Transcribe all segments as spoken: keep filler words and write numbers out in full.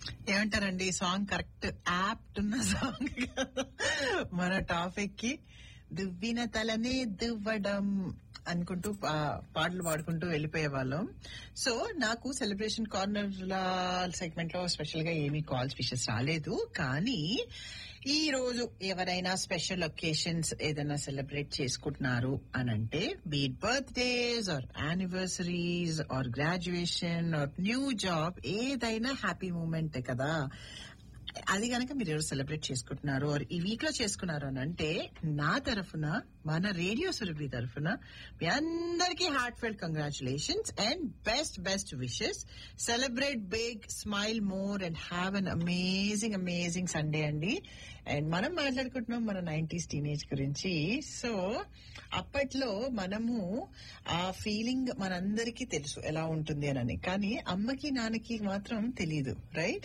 ఏమంటారండి ఈ song correct apt ఉన్న సాంగ్ కదా మన టాపిక్ కి. దువ్విన తలనే దువ్వడం అనుకుంటూ పాటలు పాడుకుంటూ వెళ్ళిపోయే వాళ్ళం. సో నాకు సెలబ్రేషన్ కార్నర్ సెగ్మెంట్ లో స్పెషల్ గా ఏమీ కాల్స్ విషెస్ రాలేదు. కానీ ఈ రోజు ఎవరైనా స్పెషల్ ఒకేషన్స్ ఏదైనా సెలబ్రేట్ చేసుకుంటున్నారు అని అంటే, beat birthdays are anniversaries are graduation are new job, ఏదైనా హ్యాపీ మూమెంట్ కదా. అది కనుక మీరు ఎవరు సెలబ్రేట్ చేసుకుంటున్నారు ఆర్ ఈ వీక్ లో చేసుకున్నారు అని అంటే, నా తరఫున మన రేడియో సురభి తరఫున మీ అందరికీ heart felt congratulations and best best wishes. Celebrate big, smile more and have an amazing amazing Sunday అండి. అండ్ మనం మాట్లాడుకుంటున్నాం మన నైన్టీస్ టీనేజ్ గురించి. సో అప్పట్లో మనము ఆ ఫీలింగ్ మనందరికీ తెలుసు ఎలా ఉంటుంది అని, కానీ అమ్మకి నాన్నకి మాత్రం తెలీదు, రైట్?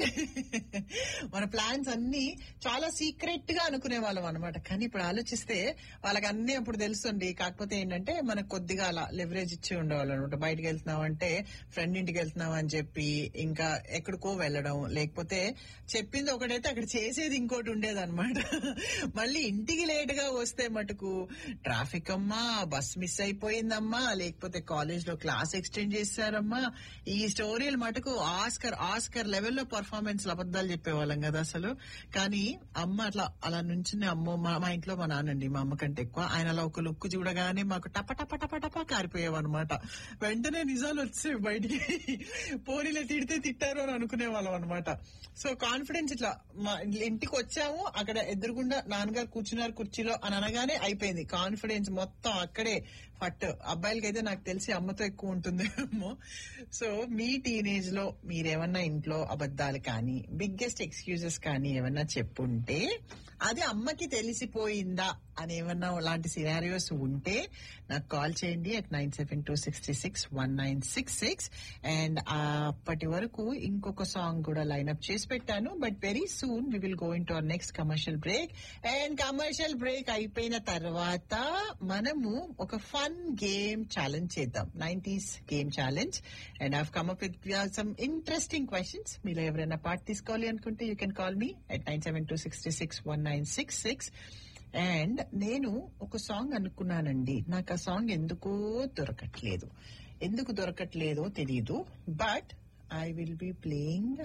మన ప్లాన్స్ అన్ని చాలా సీక్రెట్ గా అనుకునే వాళ్ళం అనమాట. కానీ ఇప్పుడు ఆలోచిస్తే వాళ్ళకి అన్ని అప్పుడు తెలుసండి. కాకపోతే ఏంటంటే మనకు కొద్దిగా అలా లెవరేజ్ ఇచ్చి ఉండేవాళ్ళు అనమాట. బయటకు వెళ్తున్నాం అంటే ఫ్రెండ్ ఇంటికి వెళ్తున్నాం అని చెప్పి ఇంకా ఎక్కడికో వెళ్ళడం, లేకపోతే చెప్పింది ఒకటైతే అక్కడ చేసేది ఇంకోటి ఉండేది అనమాట. మళ్ళీ ఇంటికి లేట్ గా వస్తే మటుకు ట్రాఫిక్ అమ్మా, బస్ మిస్ అయిపోయిందమ్మా, లేకపోతే కాలేజ్ లో క్లాస్ ఎక్స్టెండ్ చేశారమ్మా, ఈ స్టోరీలు మటుకు ఆస్కర్ ఆస్కర్ లెవెల్లో పర్ఫార్మెన్స్ అబద్దాలు చెప్పేవాళ్ళం కదా అసలు. కానీ అమ్మ అట్లా అలా నుంచుని, అమ్మో మా ఇంట్లో మా నాన్నండి మా అమ్మ కంటే ఎక్కువ, ఆయన అలా ఒక లుక్ చూడగానే మాకు టప టప టప టప కారిపోయావన్నమాట. వెంటనే నిజాలు వచ్చేవి బయటికి. పోనీలే తిడితే తిట్టారు అని అనుకునే వాళ్ళం అనమాట. సో కాన్ఫిడెన్స్ ఇట్లా మా ఇంటికి వచ్చాము, అక్కడ ఎదురుగుండా నాన్నగారు కూర్చున్నారు కుర్చీలో అని అనగానే అయిపోయింది కాన్ఫిడెన్స్ మొత్తం అక్కడే ఫట్. అబ్బాయిలకి అయితే నాకు తెలిసి అమ్మతో ఎక్కువ ఉంటుందేమో. సో మీ టీనేజ్ లో మీరేమన్నా ఇంట్లో అబద్దాలు కానీ బిగ్గెస్ట్ ఎక్స్క్యూజెస్ కానీ ఏమన్నా చెప్పుంటే అది అమ్మకి తెలిసిపోయిందా అని ఏమన్నా అలాంటి సినారియోస్ ఉంటే నాకు కాల్ చేయండి at nine seven two sixty six one nine six six. And అప్పటి వరకు ఇంకొక సాంగ్ కూడా లైన్అప్ చేసి పెట్టాను. But very soon we will go in to our next commercial break. And commercial break అయిపోయిన తర్వాత మనము ఒక ఫన్ గేమ్ ఛాలెంజ్ చేద్దాం, nineties game challenge. And I've come up with some interesting questions. మీలో ఎవరైనా పార్ట్ తీసుకోవాలి అనుకుంటే you can call me at nine seven two sixty six one nine six six. And నేను ఒక సాంగ్ అనుకున్నానండి, నాకు ఆ సాంగ్ ఎందుకో దొరకట్లేదు. ఎందుకు దొరకట్లేదో తెలీదు, but I will be playing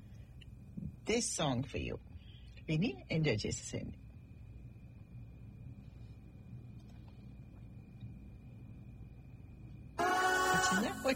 this song for you. విని ఎంజాయ్ చేసేసేయండి. వచ్చిందా?